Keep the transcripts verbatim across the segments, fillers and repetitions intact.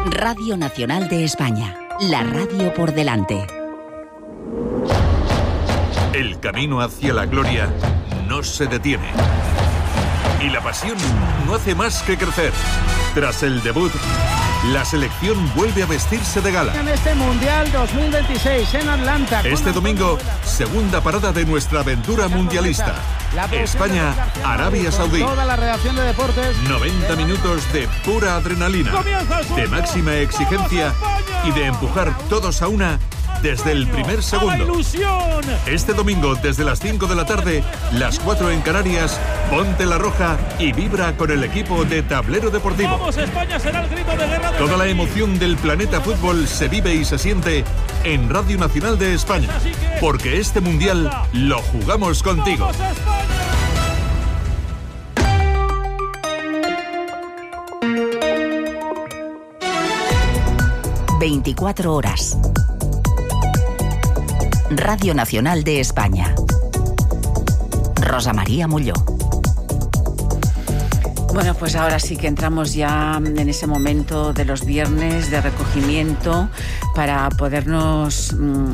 Radio Nacional de España, la radio por delante. El camino hacia la gloria no se detiene. Y la pasión no hace más que crecer. Tras el debut, la selección vuelve a vestirse de gala. En este Mundial dos mil veintiséis en Atlanta. Este domingo, segunda parada de nuestra aventura mundialista. España, Arabia Saudí. Toda la redacción de deportes. noventa minutos de pura adrenalina, de máxima exigencia y de empujar todos a una desde el primer segundo. Este domingo, desde las cinco de la tarde, las cuatro en Canarias, ponte la roja y vibra con el equipo de Tablero Deportivo. Vamos, España será el grito de guerra de Toda la emoción del planeta fútbol se vive y se siente en Radio Nacional de España, porque este mundial lo jugamos contigo. veinticuatro horas. Radio Nacional de España. Rosa María Molló. Bueno, pues ahora sí que entramos ya en ese momento de los viernes de recogimiento para podernos mmm,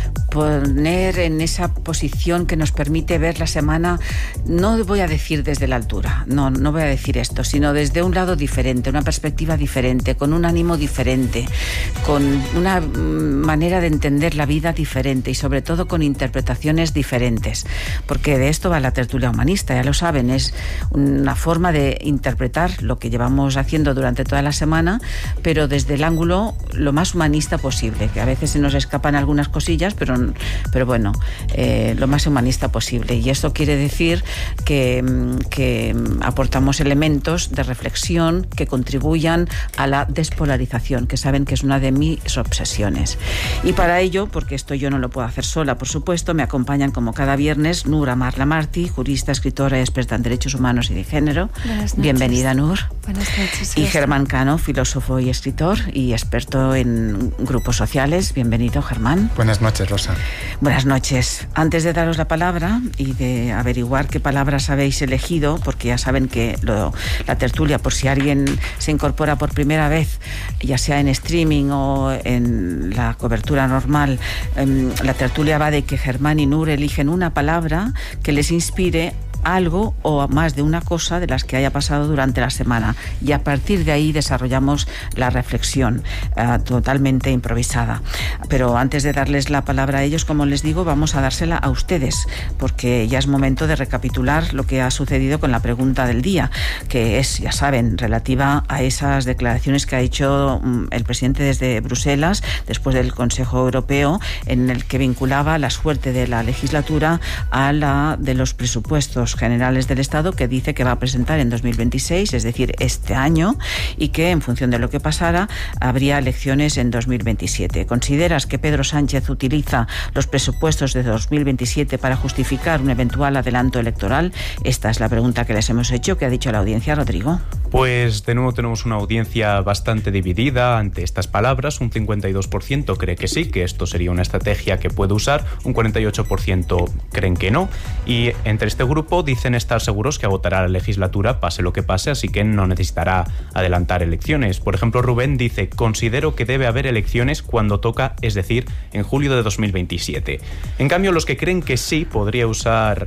poner en esa posición que nos permite ver la semana, no voy a decir desde la altura, no, no voy a decir esto, sino desde un lado diferente, una perspectiva diferente, con un ánimo diferente, con una manera de entender la vida diferente y sobre todo con interpretaciones diferentes, porque de esto va la tertulia humanista, ya lo saben, es una forma de interpretar lo que llevamos haciendo durante toda la semana, pero desde el ángulo lo más humanista posible, que a veces se nos escapan algunas cosillas, pero, pero bueno, eh, lo más humanista posible. Y esto quiere decir que, que aportamos elementos de reflexión que contribuyan a la despolarización, que saben que es una de mis obsesiones. Y para ello, porque esto yo no lo puedo hacer sola, por supuesto, me acompañan como cada viernes Nur Amar Lamarty, jurista, escritora y experta en derechos humanos y de género. Bienvenida, Nur. Buenas noches. Y Germán Cano, filósofo y escritor y experto en grupos sociales. Bienvenido, Germán. Buenas noches, Rosa. Buenas noches. Antes de daros la palabra y de averiguar qué palabras habéis elegido, porque ya saben que lo, la tertulia, por si alguien se incorpora por primera vez, ya sea en streaming o en la cobertura normal, eh, la tertulia va de que Germán y Nur eligen una palabra que les inspire algo o más de una cosa de las que haya pasado durante la semana, y a partir de ahí desarrollamos la reflexión uh, totalmente improvisada. Pero antes de darles la palabra a ellos, como les digo, vamos a dársela a ustedes, porque ya es momento de recapitular lo que ha sucedido con la pregunta del día, que es, ya saben, relativa a esas declaraciones que ha hecho um, el presidente desde Bruselas después del Consejo Europeo, en el que vinculaba la suerte de la legislatura a la de los presupuestos generales del Estado, que dice que va a presentar en dos mil veintiséis, es decir, este año, y que en función de lo que pasara habría elecciones en dos mil veintisiete. ¿Consideras que Pedro Sánchez utiliza los presupuestos de dos mil veintisiete para justificar un eventual adelanto electoral? Esta es la pregunta que les hemos hecho. ¿Qué ha dicho la audiencia, Rodrigo? Pues de nuevo tenemos una audiencia bastante dividida ante estas palabras. Un cincuenta y dos por ciento cree que sí, que esto sería una estrategia que puede usar, un cuarenta y ocho por ciento creen que no, y entre este grupo dicen estar seguros que agotará la legislatura pase lo que pase, así que no necesitará adelantar elecciones. Por ejemplo, Rubén dice: considero que debe haber elecciones cuando toca, es decir, en julio de dos mil veintisiete. En cambio, los que creen que sí podría usar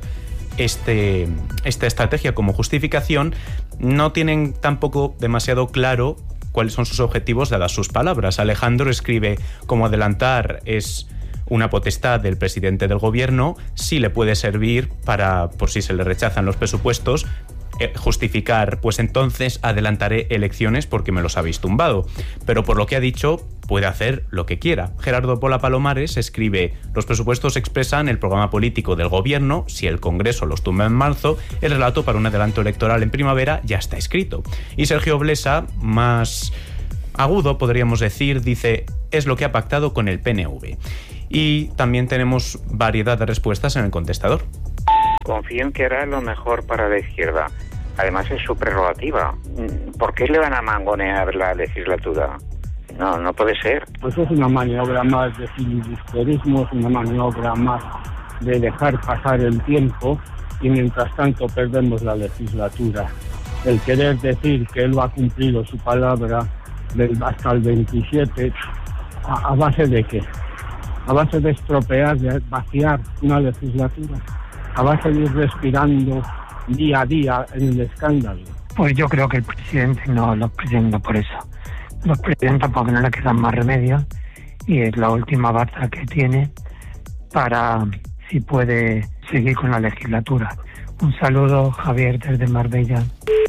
este, esta estrategia como justificación no tienen tampoco demasiado claro cuáles son sus objetivos dadas sus palabras. Alejandro escribe: como adelantar es una potestad del presidente del gobierno, sí le puede servir para, por si se le rechazan los presupuestos, eh, justificar, pues entonces adelantaré elecciones porque me los habéis tumbado. Pero por lo que ha dicho, puede hacer lo que quiera. Gerardo Pola Palomares escribe: los presupuestos expresan el programa político del gobierno. Si el Congreso los tumba en marzo, el relato para un adelanto electoral en primavera ya está escrito. Y Sergio Blesa, más agudo podríamos decir, dice: es lo que ha pactado con el P N V. Y también tenemos variedad de respuestas en el contestador. Confío en que hará lo mejor para la izquierda. Además es su prerrogativa. ¿Por qué le van a mangonear la legislatura? No, no puede ser. Pues es una maniobra más de filibusterismo, es una maniobra más de dejar pasar el tiempo y mientras tanto perdemos la legislatura. El querer decir que él ha cumplido su palabra del, hasta el veintisiete, ¿a, a base de qué? A base de estropear, de vaciar una legislatura, a base de ir respirando día a día en el escándalo. Pues yo creo que el presidente no los presenta por eso. Los presenta porque no le quedan más remedios y es la última baza que tiene para si puede seguir con la legislatura. Un saludo, Javier, desde Marbella.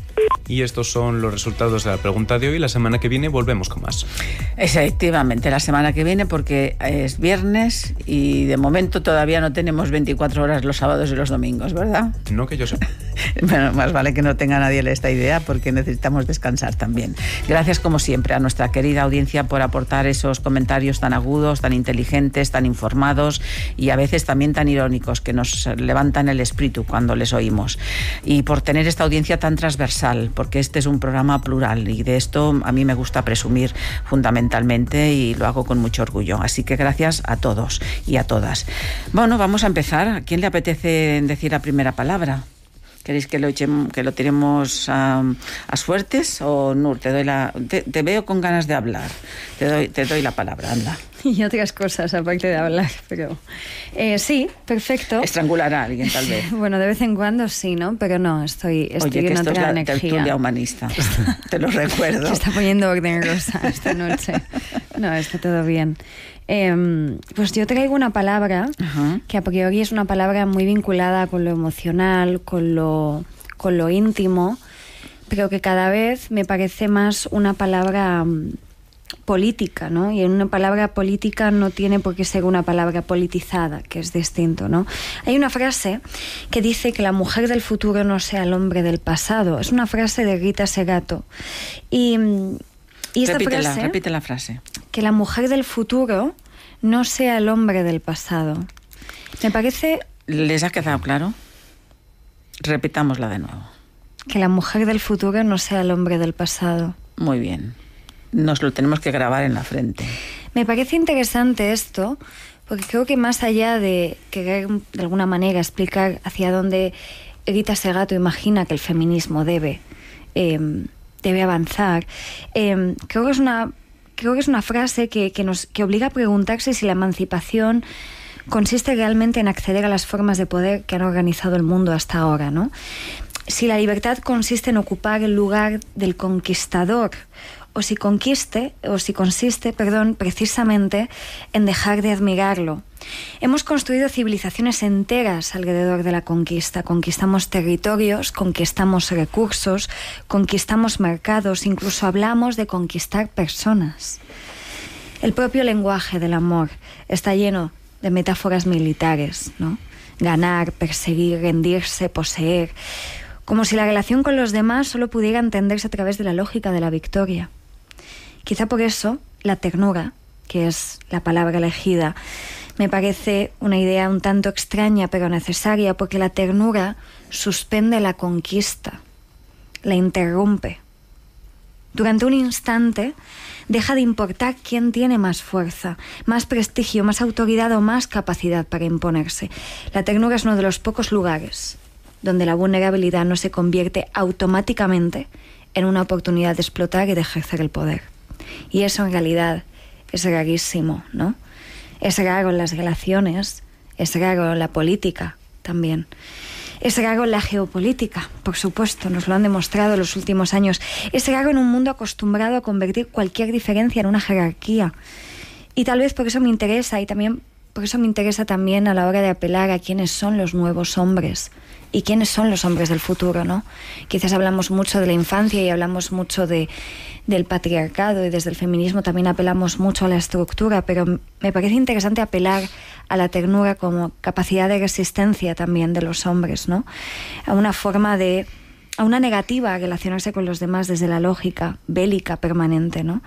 Y estos son los resultados de la pregunta de hoy. La semana que viene volvemos con más. Efectivamente, la semana que viene, porque es viernes y de momento todavía no tenemos veinticuatro horas los sábados y los domingos, ¿verdad? No que yo sepa. Bueno, más vale que no tenga nadie esta idea porque necesitamos descansar también. Gracias como siempre a nuestra querida audiencia por aportar esos comentarios tan agudos, tan inteligentes, tan informados y a veces también tan irónicos que nos levantan el espíritu cuando les oímos. Y por tener esta audiencia tan transversal, porque este es un programa plural y de esto a mí me gusta presumir fundamentalmente y lo hago con mucho orgullo. Así que gracias a todos y a todas. Bueno, vamos a empezar. ¿A quién le apetece decir la primera palabra? ¿Queréis que lo echemos, que lo tiremos a, a suertes? O Nur, te doy la, te, te veo con ganas de hablar. Te doy, te doy la palabra, anda. Y otras cosas aparte de hablar, pero eh, sí, perfecto. Estrangular a alguien, tal vez. Bueno, de vez en cuando sí, ¿no? Pero no, estoy, estoy Oye, que en esto otra es la energía. tertulia humanista. Te lo recuerdo. Se está poniendo orden rosa esta noche. No, está todo bien. Eh, pues yo traigo una palabra uh-huh. que a priori es una palabra muy vinculada con lo emocional, con lo, con lo íntimo, pero que cada vez me parece más una palabra um, política, ¿no? Y en una palabra política no tiene por qué ser una palabra politizada, que es distinto, ¿no? Hay una frase que dice que la mujer del futuro no sea el hombre del pasado. Es una frase de Rita Segato. Y... Y esta repite, frase, la, repite la frase. Que la mujer del futuro no sea el hombre del pasado. Me parece... ¿Les ha quedado claro? Repitámosla de nuevo. Que la mujer del futuro no sea el hombre del pasado. Muy bien. Nos lo tenemos que grabar en la frente. Me parece interesante esto, porque creo que más allá de querer de alguna manera explicar hacia dónde Rita Segato imagina que el feminismo debe... Eh, debe avanzar. Eh, creo que es una creo que es una frase que, que nos que obliga a preguntarse si la emancipación consiste realmente en acceder a las formas de poder que han organizado el mundo hasta ahora, ¿no? Si la libertad consiste en ocupar el lugar del conquistador o si conquiste o si consiste, perdón, precisamente en dejar de admirarlo. Hemos construido civilizaciones enteras alrededor de la conquista. Conquistamos territorios, conquistamos recursos, conquistamos mercados, incluso hablamos de conquistar personas. El propio lenguaje del amor está lleno de metáforas militares, ¿no? Ganar, perseguir, rendirse, poseer. Como si la relación con los demás solo pudiera entenderse a través de la lógica de la victoria. Quizá por eso la ternura, que es la palabra elegida, me parece una idea un tanto extraña pero necesaria, porque la ternura suspende la conquista, la interrumpe. Durante un instante deja de importar quién tiene más fuerza, más prestigio, más autoridad o más capacidad para imponerse. La ternura es uno de los pocos lugares donde la vulnerabilidad no se convierte automáticamente en una oportunidad de explotar y de ejercer el poder. Y eso en realidad es rarísimo, ¿no? Es raro en las relaciones, es raro en la política también. Es raro en la geopolítica, por supuesto, nos lo han demostrado en los últimos años. Es raro en un mundo acostumbrado a convertir cualquier diferencia en una jerarquía. Y tal vez por eso me interesa, y también por eso me interesa también a la hora de apelar a quiénes son los nuevos hombres y quiénes son los hombres del futuro, ¿no? Quizás hablamos mucho de la infancia y hablamos mucho de, del patriarcado, y desde el feminismo también apelamos mucho a la estructura, pero me parece interesante apelar a la ternura como capacidad de resistencia también de los hombres, ¿no? A una forma de... a una negativa a relacionarse con los demás desde la lógica bélica permanente, ¿no?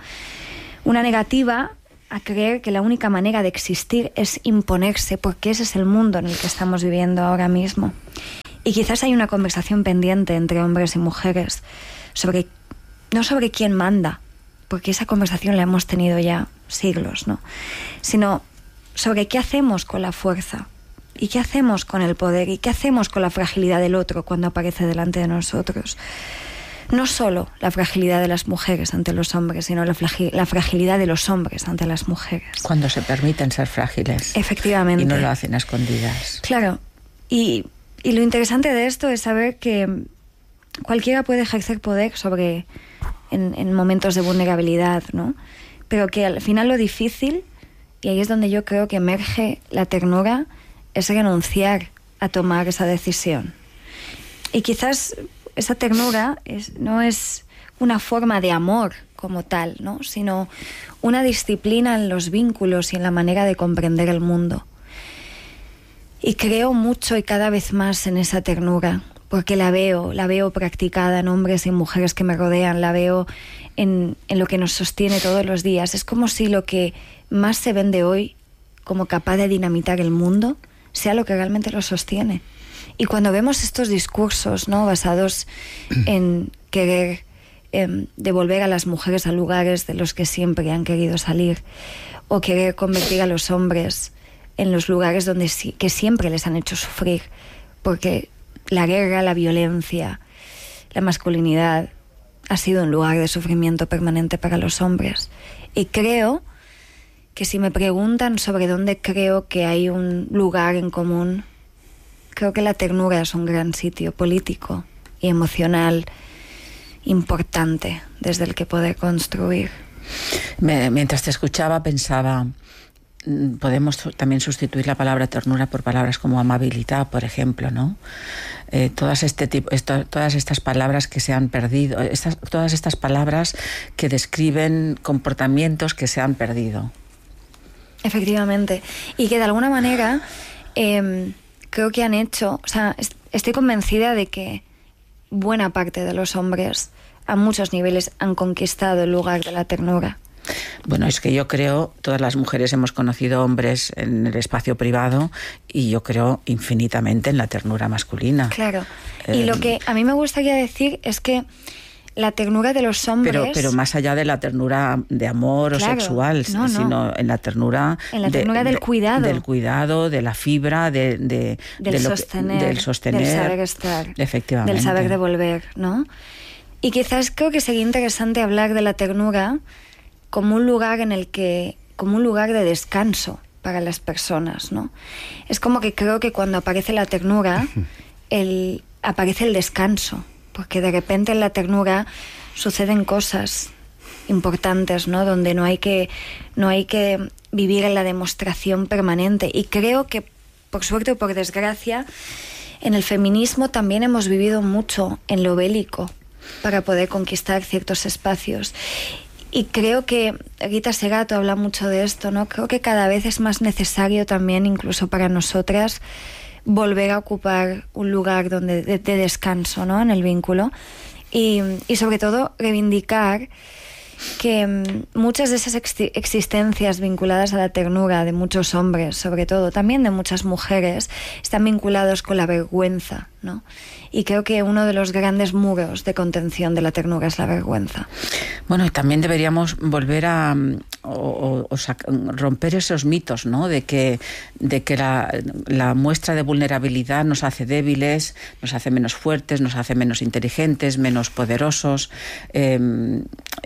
Una negativa a creer que la única manera de existir es imponerse, porque ese es el mundo en el que estamos viviendo ahora mismo. Y quizás hay una conversación pendiente entre hombres y mujeres sobre, no sobre quién manda, porque esa conversación la hemos tenido ya siglos, ¿no? Sino sobre qué hacemos con la fuerza, y qué hacemos con el poder, y qué hacemos con la fragilidad del otro cuando aparece delante de nosotros. no solo la fragilidad de las mujeres ante los hombres, sino la, fragi- la fragilidad de los hombres ante las mujeres. Cuando se permiten ser frágiles. Efectivamente. Y no lo hacen a escondidas. Claro. Y, y lo interesante de esto es saber que cualquiera puede ejercer poder sobre en, en momentos de vulnerabilidad, ¿no? Pero que al final lo difícil, y ahí es donde yo creo que emerge la ternura, es renunciar a tomar esa decisión. Y quizás esa ternura es, no es una forma de amor como tal, ¿no? Sino una disciplina en los vínculos y en la manera de comprender el mundo. Y creo mucho y cada vez más en esa ternura, porque la veo, la veo practicada en hombres y mujeres que me rodean, la veo en, en lo que nos sostiene todos los días. Es como si lo que más se vende hoy como capaz de dinamitar el mundo sea lo que realmente lo sostiene. Y cuando vemos estos discursos, ¿no?, basados en querer eh, devolver a las mujeres a lugares de los que siempre han querido salir, o querer convertir a los hombres en los lugares donde sí, que siempre les han hecho sufrir, porque la guerra, la violencia, la masculinidad ha sido un lugar de sufrimiento permanente para los hombres. Y creo que si me preguntan sobre dónde creo que hay un lugar en común, creo que la ternura es un gran sitio político y emocional importante desde el que poder construir. Me, mientras te escuchaba pensaba, podemos también sustituir la palabra ternura por palabras como amabilidad, por ejemplo, ¿no? Eh, todas este tipo, esto, todas estas palabras que se han perdido, estas, todas estas palabras que describen comportamientos que se han perdido. Efectivamente, y que de alguna manera eh, creo que han hecho, o sea, est- estoy convencida de que buena parte de los hombres a muchos niveles han conquistado el lugar de la ternura. Bueno, es que yo creo, todas las mujeres hemos conocido hombres en el espacio privado y yo creo infinitamente en la ternura masculina. Claro, Eh, y lo que a mí me gustaría decir es que la ternura de los hombres... Pero, pero más allá de la ternura de amor Claro, o sexual, no, no. sino en la ternura... En la de- ternura del de- cuidado. Del cuidado, de la fibra, de, de, del, de lo que- sostener, del sostener. del saber estar, Efectivamente. del saber devolver, ¿no? Y quizás creo que sería interesante hablar de la ternura como un lugar en el que, como un lugar de descanso para las personas, ¿no? Es como que creo que cuando aparece la ternura, el, aparece el descanso, porque de repente en la ternura suceden cosas importantes, ¿no? Donde no hay que, no hay que vivir en la demostración permanente. Y creo que, por suerte o por desgracia, en el feminismo también hemos vivido mucho en lo bélico para poder conquistar ciertos espacios. Y creo que Rita Segato habla mucho de esto, ¿no? Creo que cada vez es más necesario también, incluso para nosotras, volver a ocupar un lugar donde de, de descanso, ¿no?, en el vínculo. Y, y sobre todo reivindicar que mm, muchas de esas ex- existencias vinculadas a la ternura de muchos hombres, sobre todo, también de muchas mujeres, están vinculados con la vergüenza, ¿no? Y creo que uno de los grandes muros de contención de la ternura es la vergüenza. Bueno, y también deberíamos volver a o, o, o sac- romper esos mitos, ¿no? De que, de que la, la muestra de vulnerabilidad nos hace débiles, nos hace menos fuertes, nos hace menos inteligentes, menos poderosos. Eh,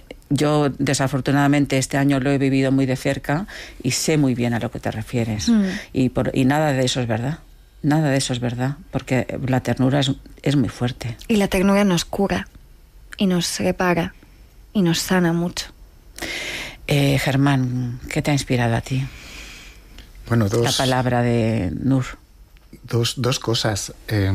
Yo, desafortunadamente, este año lo he vivido muy de cerca y sé muy bien a lo que te refieres. Mm. Y, por, y nada de eso es verdad. Nada de eso es verdad, porque la ternura es, es muy fuerte. Y la ternura nos cura, y nos repara, y nos sana mucho. Eh, Germán, ¿qué te ha inspirado a ti? Bueno, dos... La palabra de Nur. Dos, dos cosas. Eh,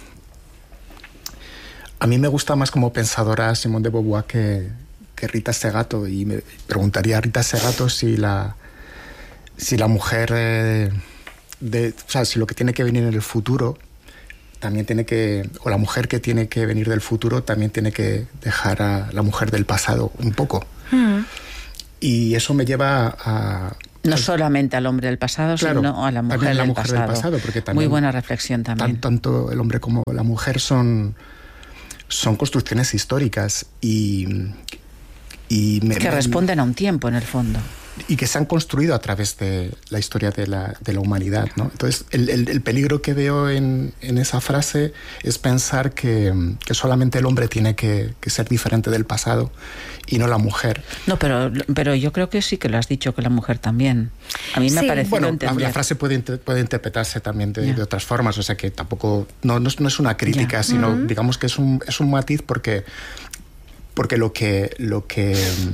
a mí me gusta más como pensadora Simone de Beauvoir que... que Rita Segato, y me preguntaría a Rita Segato si la si la mujer eh, de, o sea, si lo que tiene que venir en el futuro también tiene que, o la mujer que tiene que venir del futuro también tiene que dejar a la mujer del pasado un poco. Mm. Y eso me lleva a... No pues, solamente al hombre del pasado, claro, sino a la mujer, la del, mujer pasado. del pasado. Porque también, muy buena reflexión también. Tan, tanto el hombre como la mujer son, son construcciones históricas y... y me, que me, responden a un tiempo, en el fondo. y que se han construido a través de la historia de la, de la humanidad, ¿no? Entonces, el, el, el peligro que veo en, en esa frase es pensar que, que solamente el hombre tiene que, que ser diferente del pasado y no la mujer. No, pero, pero yo creo que sí que lo has dicho, que la mujer también. A mí me sí. ha parecido bueno, entender. La, la frase puede, puede interpretarse también de, de otras formas, o sea que tampoco, no, no, no es una crítica, yeah. sino uh-huh. digamos que es un, es un matiz porque, porque lo que... Lo que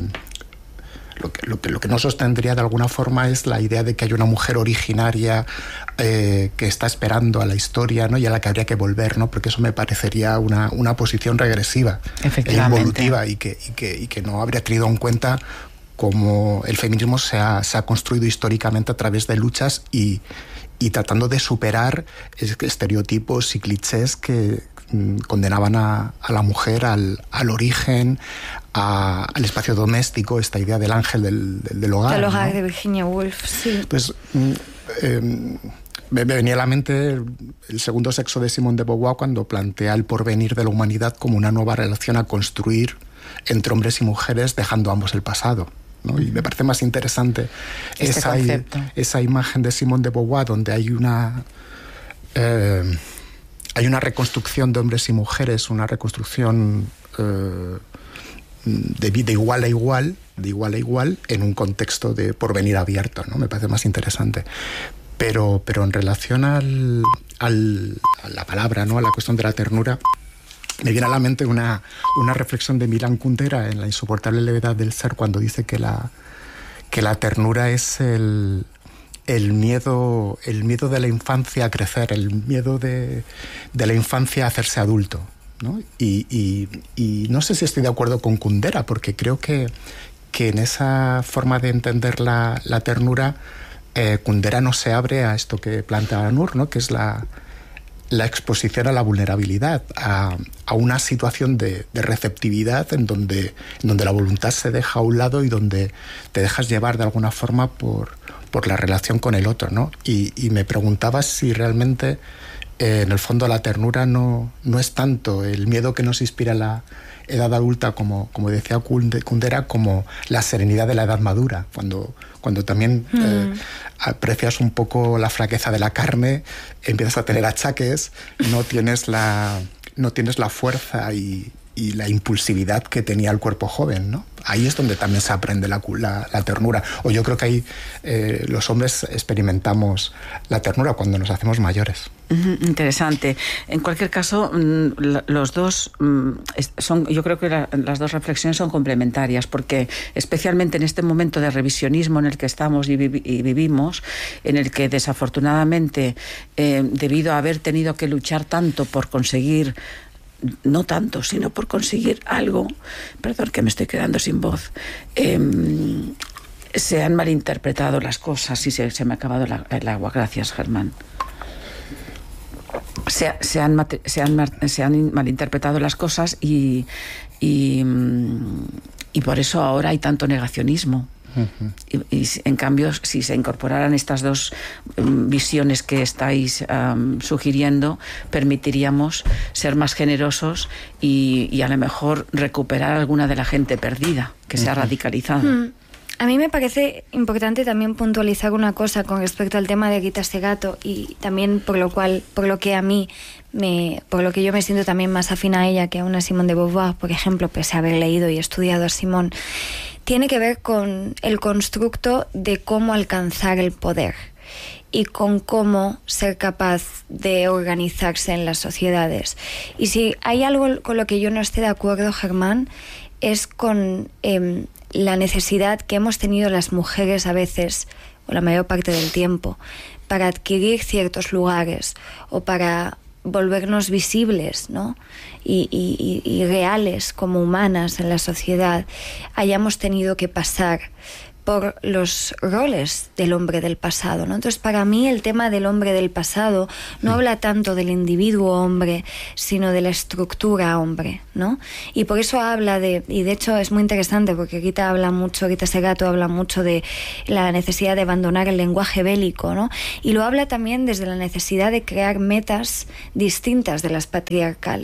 Lo que, lo, que, lo que no sostendría de alguna forma es la idea de que hay una mujer originaria eh, que está esperando a la historia, ¿no? Y a la que habría que volver, ¿no? Porque eso me parecería una, una posición regresiva e involutiva y que, y, que, y que no habría tenido en cuenta cómo el feminismo se ha, se ha construido históricamente a través de luchas y, y tratando de superar estereotipos y clichés que condenaban a, a la mujer al, al origen, a, al espacio doméstico, esta idea del ángel del, del, del hogar. Del hogar, ¿no? De Virginia Woolf, sí. Pues eh, me, me venía a la mente el, el segundo sexo de Simone de Beauvoir cuando plantea el porvenir de la humanidad como una nueva relación a construir entre hombres y mujeres, dejando ambos el pasado, ¿no? Y me parece más interesante este esa, esa imagen de Simone de Beauvoir donde hay una... Eh, Hay una reconstrucción de hombres y mujeres, una reconstrucción eh, de vida igual a igual, de igual a igual, en un contexto de porvenir abierto, ¿no? Me parece más interesante. Pero, pero en relación al, al, a la palabra, ¿no? A la cuestión de la ternura, me viene a la mente una, una reflexión de Milan Kundera en La insoportable levedad del ser, cuando dice que la, que la ternura es el... El miedo, el miedo de la infancia a crecer, el miedo de, de la infancia a hacerse adulto, ¿no? Y, y, y no sé si estoy de acuerdo con Kundera, porque creo que, que en esa forma de entender la, la ternura, eh, Kundera no se abre a esto que plantea Nur, ¿no? Que es la, la exposición a la vulnerabilidad, a, a una situación de, de receptividad en donde, en donde la voluntad se deja a un lado y donde te dejas llevar de alguna forma por... por la relación con el otro, ¿no? Y, y me preguntaba si realmente, eh, en el fondo, la ternura no, no es tanto el miedo que nos inspira la edad adulta, como, como decía Kundera, como la serenidad de la edad madura, cuando, cuando también mm. eh, aprecias un poco la flaqueza de la carne, empiezas a tener achaques, no tienes la, no tienes la fuerza y, y la impulsividad que tenía el cuerpo joven, ¿no? Ahí es donde también se aprende la, la, la ternura. O yo creo que ahí eh, los hombres experimentamos la ternura cuando nos hacemos mayores. Interesante. En cualquier caso, los dos son, yo creo que la, las dos reflexiones son complementarias, porque especialmente en este momento de revisionismo en el que estamos y, vi, y vivimos, en el que desafortunadamente, eh, debido a haber tenido que luchar tanto por conseguir, no tanto, sino por conseguir algo, perdón que me estoy quedando sin voz, eh, se han malinterpretado las cosas y se, se me ha acabado la, el agua. Gracias, Germán. Se, se, han, se, han, se han malinterpretado las cosas y, y, y por eso ahora hay tanto negacionismo. Uh-huh. y, y en cambio, si se incorporaran estas dos um, visiones que estáis um, sugiriendo, permitiríamos ser más generosos y, y a lo mejor recuperar alguna de la gente perdida que uh-huh. se ha radicalizado. Uh-huh. A mí me parece importante también puntualizar una cosa con respecto al tema de Rita Segato, y también por lo cual, por lo que a mí me, por lo que yo me siento también más afín a ella que a una Simone de Beauvoir, por ejemplo, pese a haber leído y estudiado a Simone, tiene que ver con el constructo de cómo alcanzar el poder y con cómo ser capaz de organizarse en las sociedades. Y si hay algo con lo que yo no esté de acuerdo, Germán, es con eh, la necesidad que hemos tenido las mujeres a veces, o la mayor parte del tiempo, para adquirir ciertos lugares o para volvernos visibles, ¿no? y, y, y reales como humanas en la sociedad, hayamos tenido que pasar por los roles del hombre del pasado, ¿no? Entonces, para mí el tema del hombre del pasado no habla tanto del individuo hombre, sino de la estructura hombre, ¿no? Y por eso habla de, y de hecho es muy interesante porque Rita habla mucho, Rita Segato habla mucho de la necesidad de abandonar el lenguaje bélico, ¿no? Y lo habla también desde la necesidad de crear metas distintas de las patriarcales. Y ahí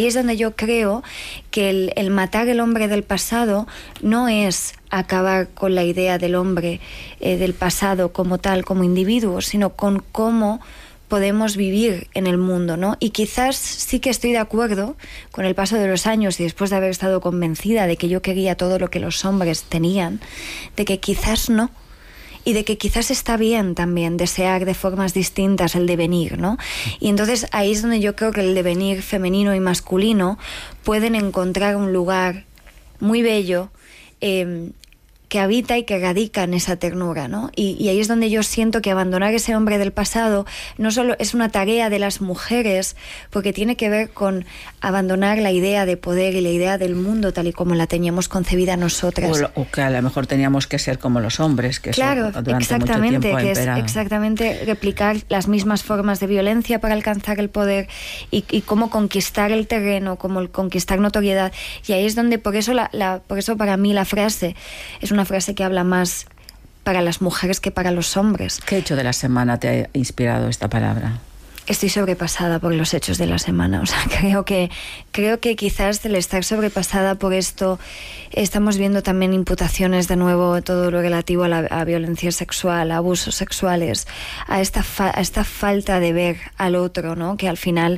ahí es donde yo creo que el, el matar el hombre del pasado no es acabar con la idea del hombre eh, del pasado como tal, como individuo, sino con cómo podemos vivir en el mundo, ¿no? Y quizás sí que estoy de acuerdo con el paso de los años y después de haber estado convencida de que yo quería todo lo que los hombres tenían, de que quizás no, y de que quizás está bien también desear de formas distintas el devenir, ¿no? Y entonces ahí es donde yo creo que el devenir femenino y masculino pueden encontrar un lugar muy bello, eh, que habita y que radica en esa ternura, ¿no? Y, y ahí es donde yo siento que abandonar ese hombre del pasado no solo es una tarea de las mujeres, porque tiene que ver con abandonar la idea de poder y la idea del mundo tal y como la teníamos concebida nosotras. O, o que a lo mejor teníamos que ser como los hombres, que claro, eso durante exactamente, mucho tiempo ha que es imperado. exactamente replicar las mismas formas de violencia para alcanzar el poder y, y cómo conquistar el terreno, cómo el conquistar notoriedad. Y ahí es donde, por eso, la, la, por eso para mí la frase es una frase que habla más para las mujeres que para los hombres. ¿Qué hecho de la semana te ha inspirado esta palabra? Estoy sobrepasada por los hechos de la semana. O sea, creo que, creo que quizás el estar sobrepasada por esto, estamos viendo también imputaciones de nuevo, todo lo relativo a la a violencia sexual, a abusos sexuales, a esta, fa, a esta falta de ver al otro, ¿no? Que al final...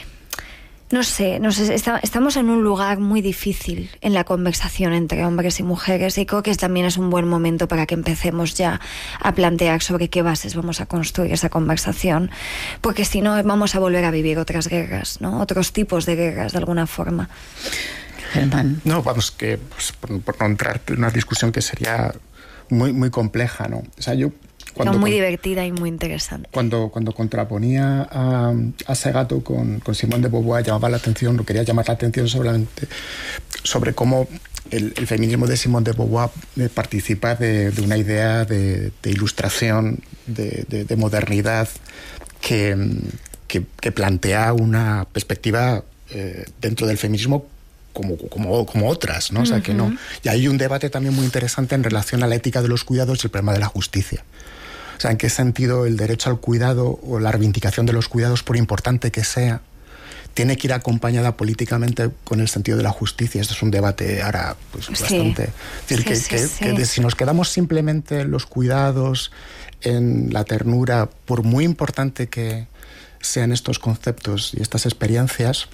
No sé, no sé está, estamos en un lugar muy difícil en la conversación entre hombres y mujeres y creo que también es un buen momento para que empecemos ya a plantear sobre qué bases vamos a construir esa conversación, porque si no vamos a volver a vivir otras guerras, ¿no? Otros tipos de guerras de alguna forma. Germán. No, vamos, que pues, por, por no entrar en una discusión que sería muy, muy compleja, ¿no? O sea, yo... Cuando, no, muy divertida y muy interesante. Cuando, cuando contraponía a, a Segato con, con Simone de Beauvoir, llamaba la atención, no quería llamar la atención solamente sobre cómo el, el feminismo de Simone de Beauvoir participa de, de una idea de, de ilustración, de, de, de modernidad, que, que, que plantea una perspectiva eh, dentro del feminismo Como, como, como otras, ¿no? O sea, que no. Y hay un debate también muy interesante en relación a la ética de los cuidados y el problema de la justicia. O sea, en qué sentido el derecho al cuidado o la reivindicación de los cuidados, por importante que sea, tiene que ir acompañada políticamente con el sentido de la justicia. Esto es un debate ahora pues, sí. bastante... Es decir, sí, que, sí, que, sí. que de, si nos quedamos simplemente en los cuidados, en la ternura, por muy importante que sean estos conceptos y estas experiencias,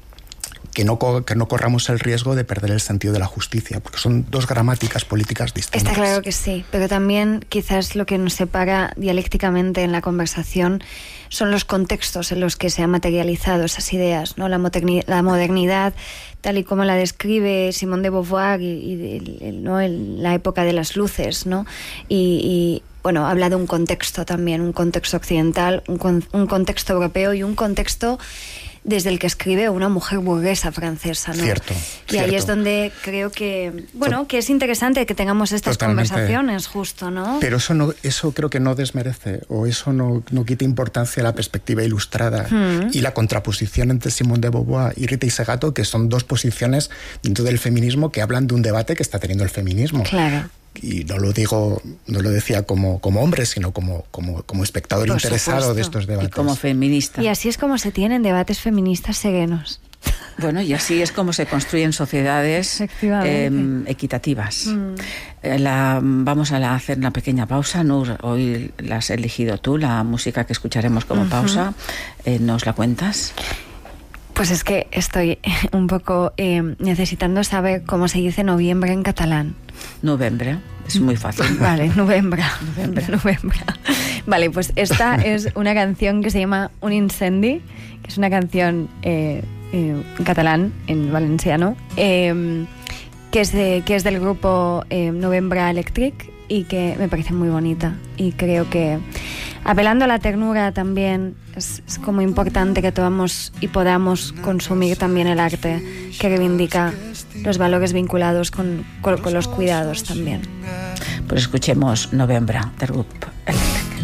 que no, que no corramos el riesgo de perder el sentido de la justicia, porque son dos gramáticas políticas distintas. Está claro que sí, pero también quizás lo que nos separa dialécticamente en la conversación son los contextos en los que se han materializado esas ideas, ¿no? La, modernidad, la modernidad tal y como la describe Simone de Beauvoir y, y el, el, ¿no? el, la época de las luces, ¿no? y, y bueno, habla de un contexto también, un contexto occidental, un, con, un contexto europeo y un contexto desde el que escribe una mujer burguesa francesa, ¿no? Cierto, y cierto. ahí es donde creo que, bueno, que es interesante que tengamos estas Totalmente. conversaciones, justo, ¿no? Pero eso no, eso creo que no desmerece, o eso no, no quita importancia a la perspectiva ilustrada mm. y la contraposición entre Simone de Beauvoir y Rita Segato, que son dos posiciones dentro del feminismo que hablan de un debate que está teniendo el feminismo. Claro. Y no lo digo, no lo decía como, como hombre, sino como, como, como espectador Por interesado supuesto. de estos debates. Y como feminista. Y así es como se tienen debates feministas serenos. Bueno, y así es como se construyen sociedades eh, equitativas. Mm. Eh, la, vamos a la, hacer una pequeña pausa. Nur, hoy la has elegido tú, la música que escucharemos como uh-huh. pausa. Eh, ¿Nos la cuentas? Pues es que estoy un poco eh, necesitando saber cómo se dice noviembre en catalán. Novembre, es muy fácil. Vale, novembre. Novembre. novembre. Vale, pues esta es una canción que se llama Un incendi, que es una canción eh, eh, en catalán, en valenciano, eh, que, es de, que es del grupo eh, Novembre Electric y que me parece muy bonita. Y creo que, apelando a la ternura también, es, es como importante que tomamos y podamos consumir también el arte que reivindica los valores vinculados con, con, con los cuidados también. Pues escuchemos Novembre del grupo